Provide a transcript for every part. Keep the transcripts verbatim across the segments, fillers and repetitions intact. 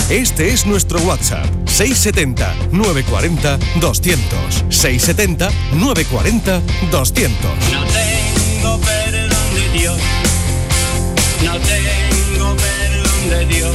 Este es nuestro WhatsApp, seis siete cero, nueve cuatro cero, doscientos. seis siete cero, nueve cuatro cero, doscientos. No tengo perdón de Dios, no tengo perdón de Dios.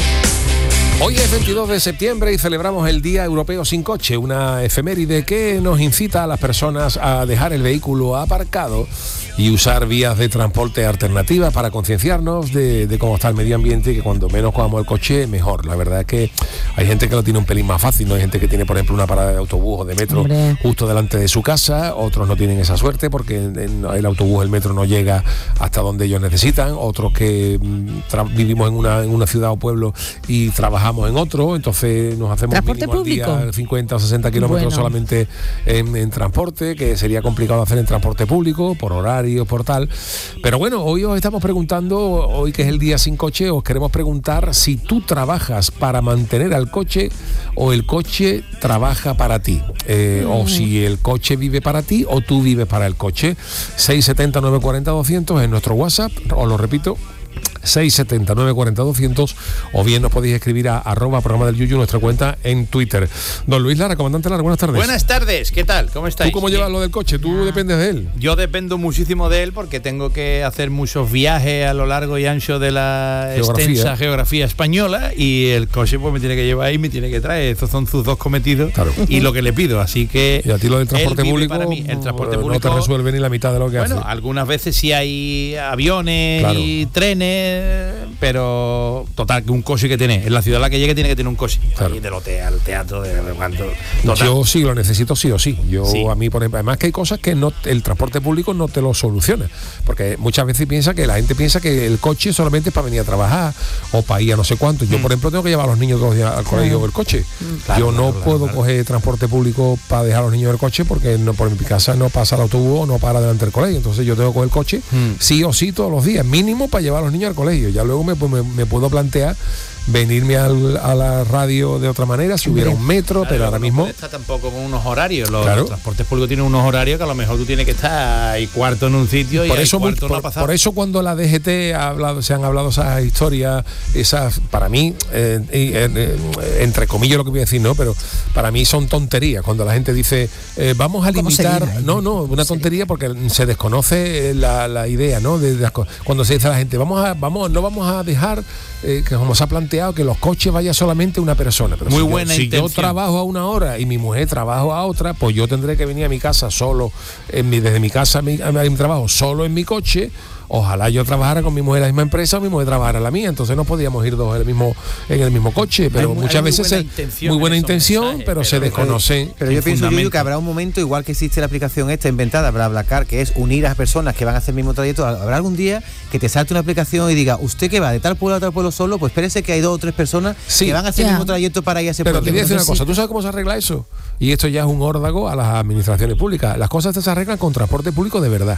Hoy es veintidós de septiembre y celebramos el Día Europeo Sin Coche, una efeméride que nos incita a las personas a dejar el vehículo aparcado y usar vías de transporte alternativas para concienciarnos de, de cómo está el medio ambiente y que cuando menos cojamos el coche, mejor. La verdad es que hay gente que lo tiene un pelín más fácil, ¿no? Hay gente que tiene, por ejemplo, una parada de autobús o de metro Hombre. justo delante de su casa, otros no tienen esa suerte porque en el autobús, el metro no llega hasta donde ellos necesitan, otros que tra- vivimos en una, en una ciudad o pueblo y trabajamos en otro, entonces nos hacemos ¿Transporte mínimo al público? día cincuenta o sesenta kilómetros bueno. solamente en, en transporte, que sería complicado hacer en transporte público, por horario, por tal. Pero bueno, hoy os estamos preguntando, hoy que es el día sin coche, os queremos preguntar si tú trabajas para mantener al coche o el coche trabaja para ti. Eh, mm. O si el coche vive para ti o tú vives para el coche. seis siete cero, nueve cuatro cero, doscientos en nuestro WhatsApp, os lo repito, seis siete cero, nueve cuatro cero, doscientos, o bien nos podéis escribir a arroba programa del Yuyu, nuestra cuenta en Twitter. Don Luis Lara, comandante Lara, buenas tardes. Buenas tardes, ¿qué tal? ¿Cómo estáis? ¿Tú cómo llevas lo del coche? ¿Tú ah. dependes de él? Yo dependo muchísimo de él porque tengo que hacer muchos viajes a lo largo y ancho de la geografía. extensa geografía española y el coche pues me tiene que llevar ahí, me tiene que traer. Estos son sus dos cometidos claro. y lo que le pido, así que... Y a ti lo del transporte público, para mí. El transporte no público te resuelve ni la mitad de lo que bueno, hace. algunas veces sí hay aviones claro. y trenes, pero Pero total, que un coche que tiene en la ciudad a la que llegue tiene que tener un coche claro. del hotel al teatro de cuánto. Yo sí lo necesito sí o sí. Yo sí. a mí por ejemplo, además que hay cosas que no el transporte público no te lo soluciona, porque muchas veces piensa que la gente piensa que el coche solamente es para venir a trabajar o para ir a no sé cuánto. Yo mm. por ejemplo tengo que llevar a los niños todos los días al colegio claro. el coche. Claro, yo no claro, puedo claro. coger transporte público para dejar a los niños del coche porque no por mi casa no pasa el autobús o no para delante del colegio. Entonces yo tengo que coger el coche mm. sí o sí todos los días, mínimo para llevar a los niños al colegio. Ya luego me, me, me puedo plantear venirme al, a la radio de otra manera si hubiera un metro, claro, pero ahora mismo no está tampoco con unos horarios. Los, claro. los transportes públicos tienen unos horarios que a lo mejor tú tienes que estar y cuarto en un sitio por y eso cuarto por, no ha pasado. Por eso cuando la D G T ha hablado, se han hablado esas historias, esas para mí eh, eh, eh, entre comillas lo que voy a decir, no, pero para mí son tonterías cuando la gente dice eh, vamos a limitar, seguir, no, no, una tontería porque se desconoce la, la idea, ¿no? De, de las, cuando se dice a la gente vamos a vamos no vamos a dejar eh, que como se ha planteado que los coches vaya solamente una persona, pero muy si buena yo, intención. Si yo trabajo a una hora y mi mujer trabaja a otra, pues yo tendré que venir a mi casa solo, en mi, desde mi casa a mi, a mi trabajo solo en mi coche. Ojalá yo trabajara con mi mujer en la misma empresa o mi mujer trabajara en la mía, entonces no podíamos ir dos en el mismo, en el mismo coche, pero hay, muchas hay veces muy buena es muy buena intención, mensajes, pero, pero se desconoce. Pero, pero yo pienso Yuyu, que habrá un momento, igual que existe la aplicación esta inventada, BlaBlaCar, que es unir a personas que van a hacer el mismo trayecto, habrá algún día que te salte una aplicación y diga, usted que va de tal pueblo a tal pueblo solo, pues espérese que hay dos o tres personas sí, que van a hacer yeah. el mismo trayecto para ir a ese pero pueblo. Pero te voy a decir una cosa, ¿tú sabes cómo se arregla eso? Y esto ya es un órdago a las administraciones públicas. Las cosas se arreglan con transporte público de verdad.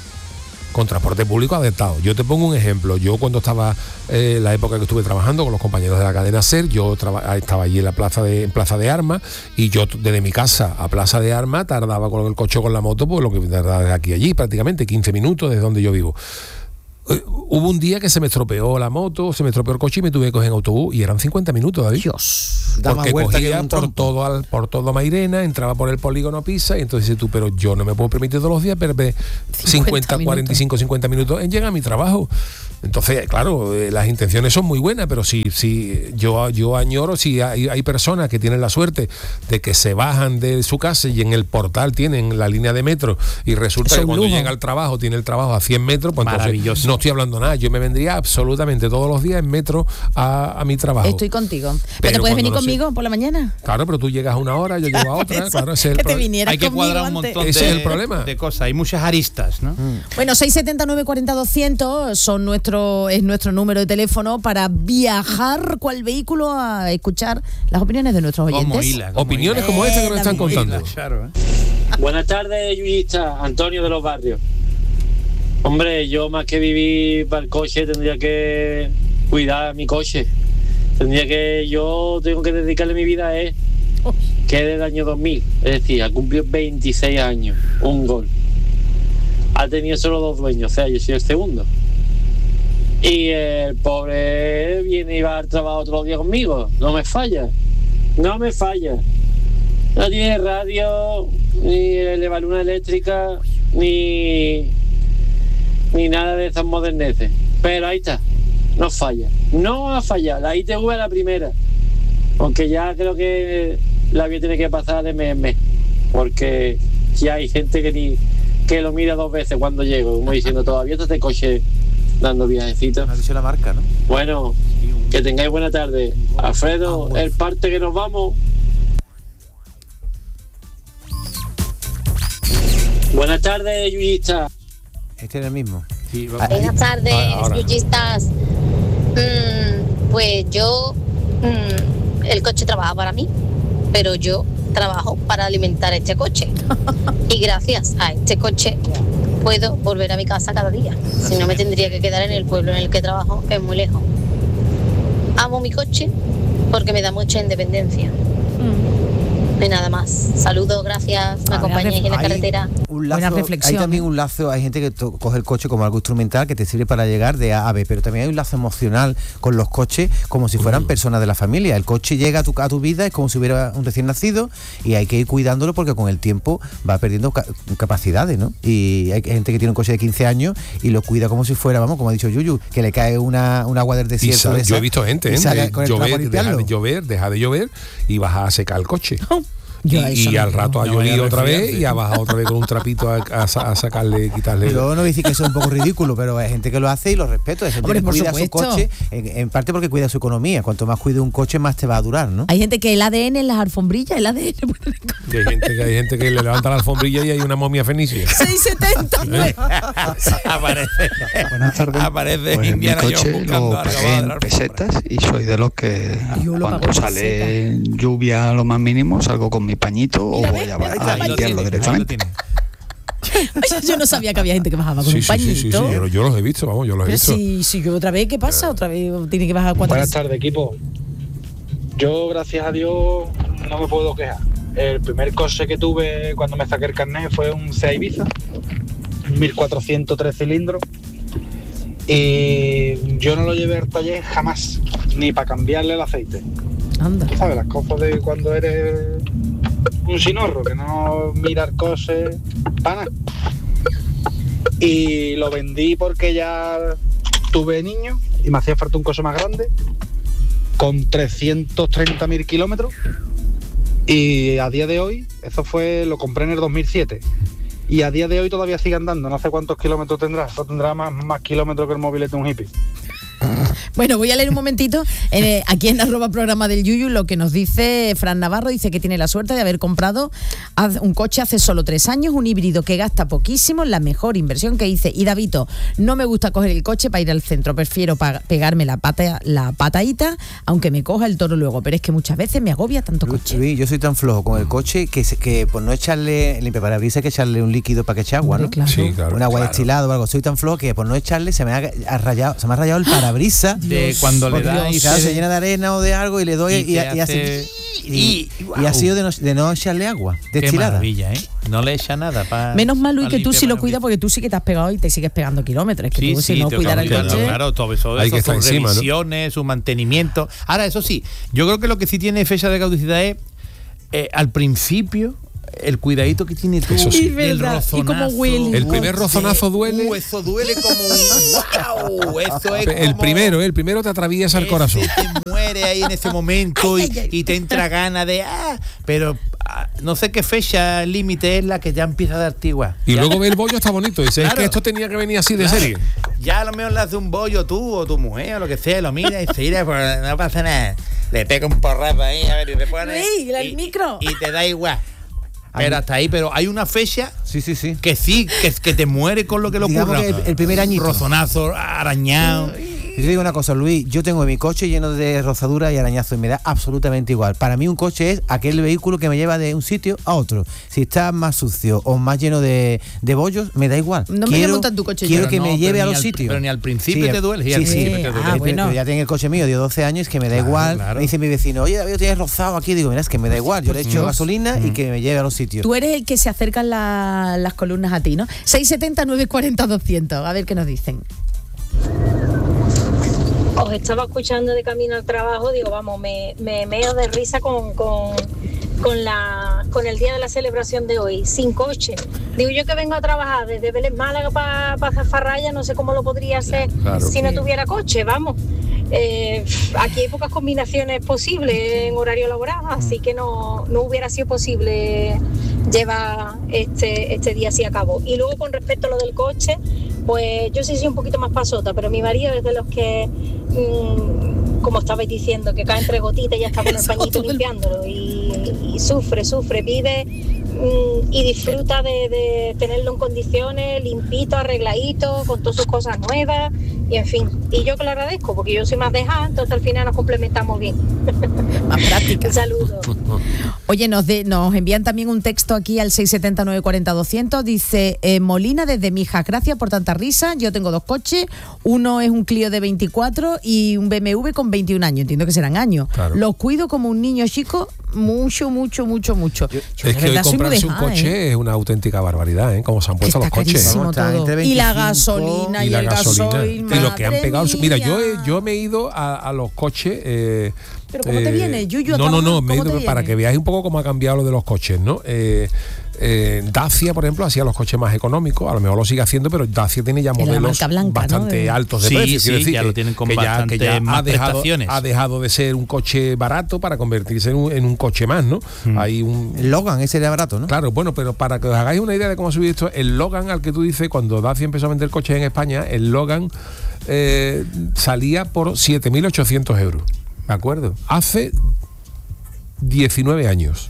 Con transporte público adaptado. Yo te pongo un ejemplo. Yo cuando estaba en eh, la época que estuve trabajando con los compañeros de la cadena SER, yo traba, estaba allí en la plaza de en Plaza de Armas y yo desde mi casa a Plaza de Armas tardaba con el coche o con la moto, pues lo que tardaba de aquí a allí, prácticamente quince minutos desde donde yo vivo. Uh, hubo un día que se me estropeó la moto, se me estropeó el coche y me tuve que coger en autobús y eran cincuenta minutos, David. Dios, da porque más cogía por todo, al, por todo Mairena, entraba por el polígono Pisa y entonces dices tú, pero yo no me puedo permitir todos los días perder cincuenta, cuarenta y cinco, cincuenta minutos en llegar a mi trabajo. Entonces, claro, eh, las intenciones son muy buenas, pero si, si yo, yo añoro, si hay, hay personas que tienen la suerte de que se bajan de su casa y en el portal tienen la línea de metro y resulta que cuando llega al trabajo tiene el trabajo a cien metros, pues entonces no estoy hablando nada. Yo me vendría absolutamente todos los días en metro a, a mi trabajo. Estoy contigo. ¿Pero, ¿Pero te puedes venir no conmigo sé, por la mañana? Claro, pero tú llegas a una hora, yo llego a otra. Claro, ese es el que te hay que cuadrar un montón ese de, es el problema. de cosas. Hay muchas aristas, ¿no? Mm. Bueno, seis siete cero, nueve cuatro cero, doscientos son nuestros es nuestro número de teléfono para viajar cual vehículo a escuchar las opiniones de nuestros oyentes. Como hila, como opiniones hila. como esta que nos están contando. Hila, claro, ¿eh? Buenas tardes, Yuyista, Antonio de los Barrios. Hombre, yo más que vivir para el coche tendría que cuidar mi coche. Tendría que, yo tengo que dedicarle mi vida a él, que es del año dos mil, es decir, ha cumplido veintiséis años, un Gol. Ha tenido solo dos dueños, o sea, yo soy el segundo. Y el pobre viene y va al trabajo otro día conmigo. No me falla. No me falla. No tiene radio, ni elevaluna eléctrica, ni, ni nada de esas moderneces. Pero ahí está. No falla. No va a fallar. La I T V es la primera. Aunque ya creo que la voy a tener que pasar de mes en mes. Porque ya hay gente que ni que lo mira dos veces cuando llego. Como diciendo, todavía está este coche dando viajecitos. Ha dicho la marca, ¿no? Bueno, que tengáis buena tarde. Alfredo, el parte que nos vamos. Buenas tardes, yuyistas. Este era el mismo. Sí, Buenas tardes, yuyistas. Mm, pues yo, mm, el coche trabaja para mí, pero yo trabajo para alimentar este coche. Y gracias a este coche puedo volver a mi casa cada día. Si no, me tendría que quedar en el pueblo en el que trabajo, que es muy lejos. Amo mi coche porque me da mucha independencia. Y nada más. Saludos, gracias. Me acompañéis en la carretera. Un lazo, Buena reflexión. Hay también un lazo, hay gente que to- coge el coche como algo instrumental que te sirve para llegar de A a B, pero también hay un lazo emocional con los coches como si fueran personas de la familia. El coche llega a tu, a tu vida, es como si hubiera un recién nacido y hay que ir cuidándolo porque con el tiempo va perdiendo ca- capacidades, ¿no? Y hay gente que tiene un coche de quince años y lo cuida como si fuera, vamos, como ha dicho Yuyu, que le cae una, un agua del Y desierto. sale- de esa, yo he visto gente, y ¿eh? sale de con el trapo a llover, deja limpiarlo. de llover, deja de llover y vas a secar el coche. Yo y a eso y no al digo. rato ha No vaya llovido a otra vez resfriarse. y ha bajado otra vez con un trapito a, a sa- a sacarle, quitarle. Yo no voy a decir que eso es un poco ridículo, pero hay gente que lo hace y lo respeto. Hay gente Hombre, que por cuida su supuesto. coche, en, en parte porque cuida su economía. Cuanto más cuide un coche, más te va a durar, ¿no? Hay gente que el A D N en las alfombrillas, el A D N. Que hay gente que hay gente que le levanta la alfombrilla y hay una momia fenicia. seis setenta. aparece. Buenas tardes. Aparece Pues mi Indiana Jones coche buscando lo algo pagué de en la pesetas y soy de los que Yo lo pago cuando en sale lluvia a lo más mínimo salgo con mi pañito o voy a, a Ahí lo limpiarlo tiene, ahí lo directamente. tiene. Yo no sabía que había gente que bajaba con Sí, un sí, pañito. sí, sí, sí, yo, yo los he visto, vamos, yo los he Pero visto. si, si yo otra vez, ¿qué pasa? Otra vez tiene que bajar cuatro Buenas veces. tardes, equipo. Yo, gracias a Dios, no me puedo quejar. El primer coche que tuve cuando me saqué el carnet fue un Seat Ibiza, mil cuatrocientos tres cilindros. Y yo no lo llevé al taller jamás, ni para cambiarle el aceite. Anda. Tú sabes, las cosas de cuando eres un sinorro, que no mira el coche para nada. Y lo vendí porque ya tuve niño y me hacía falta un coche más grande, con trescientos treinta mil kilómetros. Y a día de hoy, eso fue, lo compré en el dos mil siete. Y a día de hoy todavía sigue andando, no sé cuántos kilómetros tendrá, eso tendrá más, más kilómetros que el mobilete de un hippie. Bueno, voy a leer un momentito eh, aquí en arroba programa del Yuyu lo que nos dice Fran Navarro. Dice que tiene la suerte de haber comprado un coche hace solo tres años, un híbrido que gasta poquísimo, la mejor inversión que hice. Y Davito, no me gusta coger el coche para ir al centro, prefiero pa- pegarme la pata, la patadita, aunque me coja el toro luego, pero es que muchas veces me agobia tanto coche. Sí, yo soy tan flojo con el coche que, se- que por no echarle limpiaparabrisas hay que echarle un líquido para que eche agua, ¿no? Hombre, claro. Sí, claro. Un agua claro. destilada o algo. Soy tan flojo que por no echarle se me ha, ha rayado, se me ha rayado el parabrisas. De cuando le Porque, da y claro, se- se llena de arena o de algo y le doy Y y, te y hace- hace y, y- y ha sido de no, de no echarle agua Qué destilada. maravilla, ¿eh? No le echa nada para. Menos mal, Luis, que tú sí lo cuidas porque tú sí que te has pegado y te sigues pegando kilómetros. Es que Sí, tú si sí, no te cuidar el tengo que coche... cuidarlo, claro, todo eso, Hay eso, que estar sus encima, ¿no? revisiones, su mantenimiento. Ahora, eso sí, yo creo que lo que sí tiene fecha de caducidad es eh, al principio el cuidadito que tiene tú Eso sí. Es del verdad, y cómo rozonazo. huele. El primer rozonazo duele. Uh, eso duele como un wow, eso es El como- primero, el primero te atraviesa el ese corazón. te muere ahí en ese momento y, y te entra gana de ah, pero ah, no sé qué fecha límite es la que ya empieza a dar tigua. Y Ya- luego ve el bollo está bonito. Dice, es Claro. que esto tenía que venir así de Claro. serie. Ya a lo mejor le hace un bollo tú o tu mujer o lo que sea, lo mira y se irá, pues no pasa nada. Le pega un porrazo ahí, a ver, y te pone. Ey, el y, micro. Y te da igual. Pero hasta ahí, pero hay una fecha Sí, sí, sí. que sí, que, que te muere con lo que le Digamos ocurra. que el- el primer añito. Rozonazo, arañado. Yo te digo una cosa, Luis, yo tengo mi coche lleno de rozaduras y arañazos y me da absolutamente igual. Para mí un coche es aquel vehículo que me lleva de un sitio a otro. Si está más sucio o más lleno de, de bollos, me da igual. No me voy a montar en tu coche Quiero yo. que Pero me no, lleve pero a ni los al- sitios. pero ni al principio te duele, y Sí, al sí, principio te sí. duele. Ah, Pero- bueno. pero ya tengo el coche mío de doce años que me da Claro, igual. claro. Me dice mi vecino, oye, David, tienes rozado aquí. Digo, mira, es que me da igual. Yo le echo gasolina y que me lleve a los sitios. Tú eres el que se acercan la- las columnas a ti, ¿no? seis setenta, nueve cuarenta, doscientos. A ver qué nos dicen. os estaba escuchando de camino al trabajo, digo, vamos, me, me meo de risa con, con, con, la, con el día de la celebración de hoy, sin coche. Digo, yo que vengo a trabajar desde Vélez Málaga para pa Zafarraya, no sé cómo lo podría hacer claro, si no tuviera coche, vamos. Eh, aquí hay pocas combinaciones posibles en horario laboral, así que no, no hubiera sido posible llevar este, este día así a cabo. Y luego con respecto a lo del coche, pues yo sí soy un poquito más pasota, pero mi marido es de los que, mmm, como estabais diciendo, que cae entre gotitas y ya está con el pañito limpiándolo y, y sufre, sufre, vive mmm, y disfruta de, de tenerlo en condiciones, limpito, arregladito, con todas sus cosas nuevas y en fin. Y yo que lo agradezco, porque yo soy más dejada, entonces al final nos complementamos bien. Más práctica. Un saludo. Oye, nos, de, nos envían también un texto aquí al seis siete nueve cuatro cero doscientos. Dice, eh, Molina desde Mijas, gracias por tanta risa. Yo tengo dos coches, uno es un Clio de veinticuatro y un B M W con veintiún años, entiendo que serán años. Claro. Los cuido como un niño chico, mucho, mucho, mucho, mucho. Yo, yo es que hoy comprarse dejada, un coche ¿eh? es una auténtica barbaridad, ¿eh? Como se han puesto los coches. Vamos, todo. Y la gasolina y, y la el gasolina. gasoil, y lo que han pegado. Mía. Mira, yo, yo me he ido a, a los coches. Eh, ¿Pero cómo te viene, Yuyu? No, no, no, me he ido para que veáis un poco cómo ha cambiado lo de los coches, ¿no? Eh, eh, Dacia, por ejemplo, hacía los coches más económicos, a lo mejor lo sigue haciendo, pero Dacia tiene ya modelos blanca, bastante ¿no? altos de sí, precio. Sí, decir, ya que, lo tienen con que bastante ya, que ya más ha dejado, prestaciones. Ha dejado de ser un coche barato para convertirse en un, en un coche más, ¿no? Mm. Hay un el Logan, ese era barato, ¿no? Claro, bueno, pero para que os hagáis una idea de cómo ha subido esto, el Logan al que tú dices, cuando Dacia empezó a vender coches en España, el Logan eh, salía por siete mil ochocientos euros. ¿De acuerdo? Hace diecinueve años.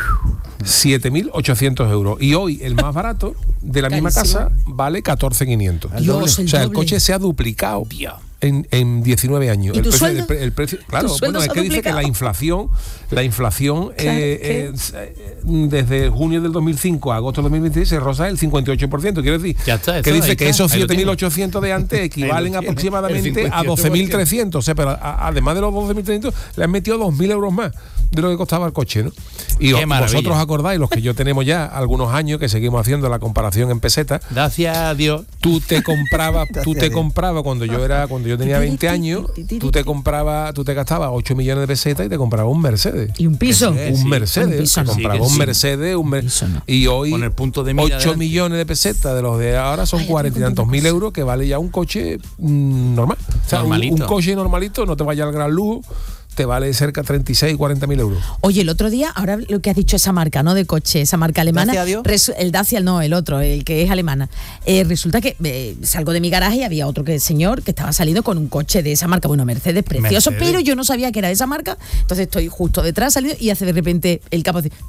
siete mil ochocientos euros. Y hoy el más barato de la misma casa vale catorce mil quinientos. Dios, o sea, el, el coche se ha duplicado en, en diecinueve años. ¿Y el, tu precio, sueldo? el, el precio, claro, bueno, es que dice que la inflación, la inflación claro, eh, eh, desde junio del dos mil cinco a agosto del dos mil veintiséis se roza el cincuenta y ocho por ciento. Quiero decir, ya está, que eso, dice que está, esos siete mil ochocientos de antes equivalen aproximadamente a doce mil trescientos. O sea, pero a, además de los doce mil trescientos, le han metido dos mil euros más de lo que costaba el coche, ¿no? Y os, vosotros acordáis, los que yo tenemos ya algunos años que seguimos haciendo la comparación en pesetas. Gracias a Dios. Tú te comprabas, tú te comprabas cuando yo era, cuando yo tenía veinte años, tú te comprabas, tú te gastabas ocho millones de pesetas y te comprabas un Mercedes. Y un piso. Un Mercedes. Un piso, te comprabas sí, un sí. Mercedes, un mer no. Y hoy con el punto de mira ocho millones de pesetas de los de ahora son cuarenta y tantos mil euros, que vale ya un coche mmm, normal. O sea, un, un coche normalito, no te vaya al gran lujo, te vale cerca de treinta y seis, cuarenta mil euros. Oye, el otro día, ahora lo que has dicho, esa marca, ¿no? De coche, esa marca alemana. El Dacia, no, el otro, el que es alemana. Eh, resulta que eh, salgo de mi garaje y había otro que señor que estaba saliendo con un coche de esa marca, bueno, Mercedes, precioso, Mercedes. Pero yo no sabía que era de esa marca. Entonces estoy justo detrás, saliendo y hace de repente el capó y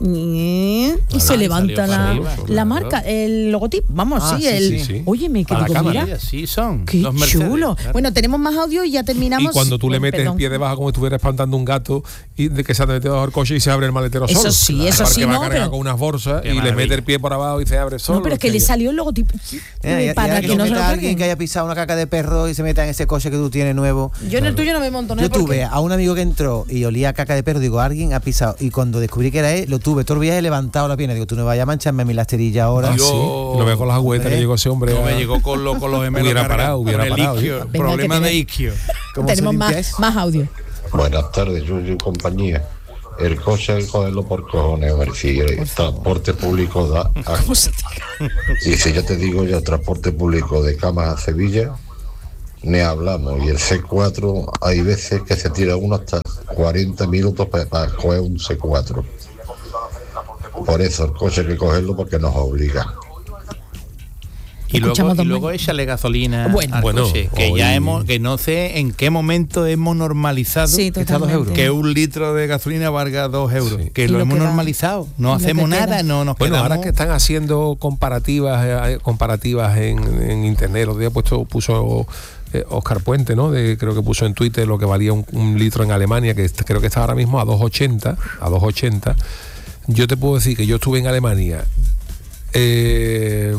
ah, se levanta la, arriba, la claro. marca, el logotipo. Vamos, ah, sí, sí, el. Sí, sí. Oye, me quedo con mira. Sí, son. Qué los chulo. Claro. Bueno, tenemos más audio y ya terminamos. Y cuando tú le bueno, metes perdón. el pie debajo como si estuvieras espantando un gato y de que se ha metido bajo el coche y se abre el maletero eso solo. Sí, claro, eso sí, que va no, a cargar pero... con unas bolsas y maravilla. Le mete el pie por abajo y se abre solo. No, pero es que le salió el logotipo eh, ya, para ya que, que no se lo alguien que haya pisado una caca de perro y se meta en ese coche que tú tienes nuevo. Yo en el tuyo no me monto, ¿no? Yo tuve a un amigo que entró y olía a caca de perro, digo, alguien ha pisado, y cuando descubrí que era él, lo tuve todo el viaje levantado la pierna, digo, tú no vayas a mancharme a mi la esterilla ahora. Ah, sí. No me con las agüetas que llegó ese hombre. No me llegó con, lo, con los gemelos. Hubiera parado, hubiera parado. Problema de isquio. Tenemos más, más audio. Buenas tardes, Yuyu y compañía. El coche hay que cogerlo por cojones, a ver si el transporte público da. ¿Cómo se y si yo te digo ya transporte público de Camas a Sevilla, ni hablamos. Y el C cuatro, hay veces que se tira uno hasta cuarenta minutos para, para coger un C cuatro. Por eso el coche hay que cogerlo porque nos obliga. Y luego, y luego échale gasolina bueno, al bueno, coche, que hoy... ya hemos, que no sé en qué momento hemos normalizado sí, dos euros, que un litro de gasolina valga dos euros, sí. que lo, lo hemos que normalizado, no hacemos nada, no nos bueno, quedamos... ahora que están haciendo comparativas, eh, comparativas en, en internet, los días puesto puso eh, Oscar Puente, ¿no? De, creo que puso en Twitter lo que valía un, un litro en Alemania, que creo que está ahora mismo a dos ochenta, a dos ochenta. Yo te puedo decir que yo estuve en Alemania. Eh,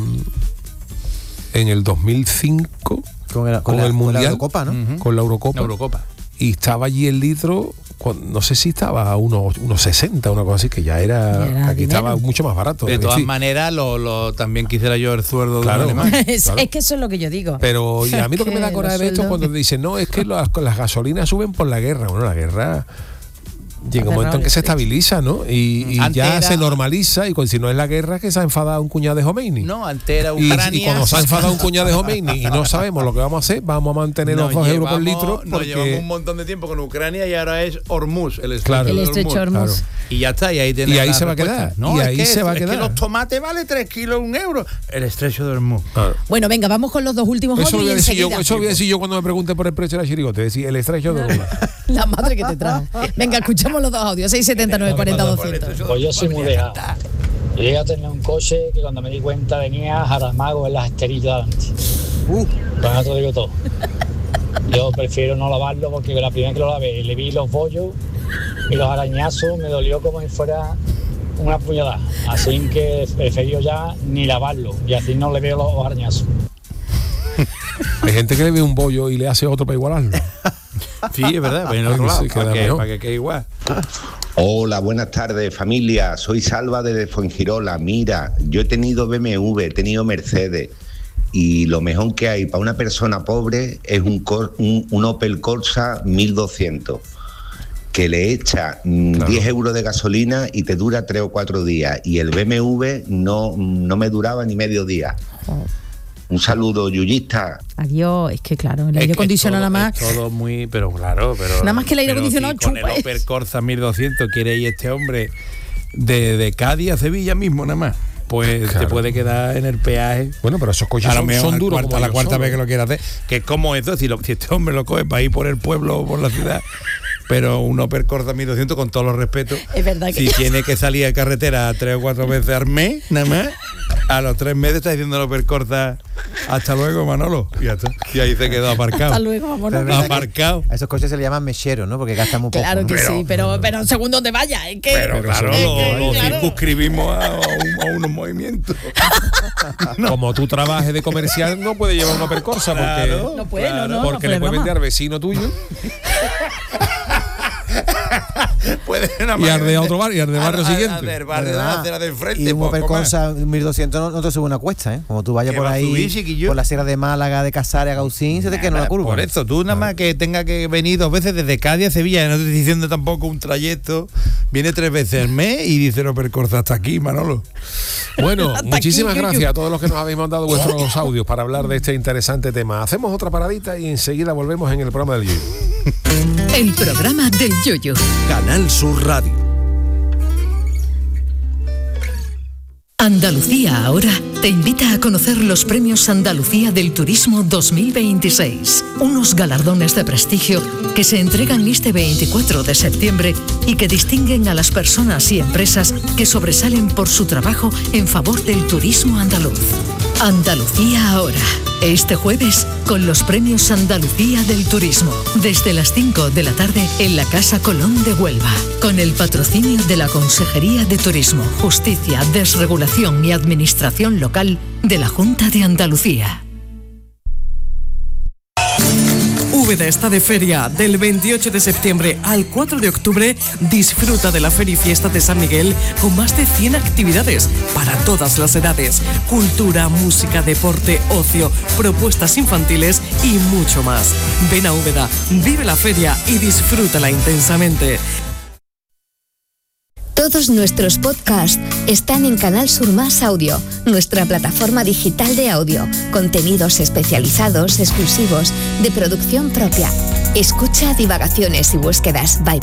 en el dos mil cinco con el, con con la, el Mundial, con la Eurocopa, ¿no? Uh-huh. Con la Eurocopa. La Eurocopa. Y estaba allí el litro no sé si estaba a unos, unos sesenta, una cosa así, que ya era, era aquí dinero. Estaba mucho más barato. De todas maneras, lo, lo, también quisiera yo el sueldo claro, de un alemán. Es, claro. es que eso es lo que yo digo. Pero y a mí lo que me da coraje de esto es cuando dicen, no, es que las, las gasolinas suben por la guerra. Bueno, la guerra llega un momento en que se estabiliza, ¿no? Y, y ya era, se normaliza, y si no es la guerra, que se ha enfadado un cuñado de Khomeini. No, antes era Ucrania. Y, y cuando se ha enfadado un cuñado de Khomeini y no sabemos lo que vamos a hacer, vamos a mantener los dos euros por litro. Porque nos llevamos un montón de tiempo con Ucrania y ahora es Hormuz, el estrecho claro, el estrecho Hormuz. Hormuz. Claro. Y ya está, y ahí Y ahí se va a quedar. No, y es ahí que, se va a es quedar. que los tomates valen tres kilos, un euro. El estrecho de Hormuz. Claro. Bueno, venga, vamos con los dos últimos eso audios. Voy a decir yo, eso voy a decir yo cuando me pregunte por el precio de la chirigote. Decir, el estrecho de Hormuz. La madre que te trae. Venga, escuchamos los dos audios. seis setenta y nueve cuarenta doscientos. Pues yo soy muy dejado. Yo llegué a tener un coche que cuando me di cuenta venía Jaramago en las esterillas delante. Uh, con eso digo todo. Yo prefiero no lavarlo porque la primera que lo lavé le vi los bollos y los arañazos, me dolió como si fuera una puñalada. Así que prefiero ya ni lavarlo y así no le veo los arañazos. Hay gente que le ve un bollo y le hace otro para igualarlo. Sí, es verdad, pero en otro lado, para que, para que quede igual. Hola, buenas tardes familia, soy Salva desde Fuengirola. Mira, yo he tenido B M W, he tenido Mercedes y lo mejor que hay para una persona pobre es un, Cor, un, un Opel Corsa mil doscientos que le echa claro. diez euros de gasolina y te dura tres o cuatro días, y el B M W no, no me duraba ni medio día. Oh. Un saludo, yuyista. Adiós, es que claro, el aire acondicionado nada más. Todo muy, pero claro, pero. Nada más que el aire acondicionado chupa. Con el Opel Corsa mil doscientos quiere ir este hombre de, de Cádiz a Sevilla mismo, nada más. Pues claro. te puede quedar en el peaje. Bueno, pero esos coches son, son duros. Cuarta, como a la cuarta vez que lo quiere hacer. Que es como eso, si, lo, si este hombre lo coge para ir por el pueblo o por la ciudad. Pero un Opel Corsa mil doscientos, con todos los respetos, es verdad que si tiene que salir a carretera tres o cuatro veces al mes, nada más, a los tres meses está diciendo el Opel Corsa, hasta luego, Manolo. Y, hasta, y ahí se quedó aparcado. Hasta luego, vámonos. Aparcado. A esos coches se le llaman mecheros, ¿no? Porque gastan muy poco. Claro que ¿no? sí, pero, pero según donde vaya, es que. Pero claro, es lo, que, lo claro. circunscribimos a, a, un, a unos movimientos. No. Como tú trabajes de comercial, no puedes llevar un Opel Corsa porque, claro, no puede, claro, no, no, porque no le puedes vender al vecino tuyo. Puede y al de otro barrio, y al de barrio siguiente. Del barrio de la acera del frente. Y un Opel Corsa mil doscientos no, no te sube una cuesta, ¿eh? Como tú vayas por ahí, subir, por la sierra de Málaga, de Casares a Gaucín, se te queda una curva. Por eso, tú nada más que tenga que venir dos veces desde Cádiz a Sevilla, no te estoy diciendo tampoco un trayecto, viene tres veces al mes y dice el Opel Corsa hasta aquí, Manolo. Bueno, muchísimas aquí, gracias a todos los que nos habéis mandado vuestros audios para hablar de este interesante tema. Hacemos otra paradita y enseguida volvemos en el programa del Yuyu. El programa del Yuyu. Canal Sur Radio. Andalucía Ahora te invita a conocer los premios Andalucía del Turismo dos mil veintiséis, unos galardones de prestigio que se entregan este veinticuatro de septiembre y que distinguen a las personas y empresas que sobresalen por su trabajo en favor del turismo andaluz. Andalucía Ahora, este jueves con los premios Andalucía del Turismo, desde las cinco de la tarde en la Casa Colón de Huelva, con el patrocinio de la Consejería de Turismo, Justicia, Desregulación y Administración Local de la Junta de Andalucía. Úbeda está de feria del veintiocho de septiembre al cuatro de octubre. Disfruta de la Feria y Fiesta de San Miguel con más de cien actividades para todas las edades. Cultura, música, deporte, ocio, propuestas infantiles y mucho más. Ven a Úbeda, vive la feria y disfrútala intensamente. Todos nuestros podcasts están en Canal Sur Más Audio, nuestra plataforma digital de audio, contenidos especializados, exclusivos, de producción propia. Escucha Divagaciones y Búsquedas by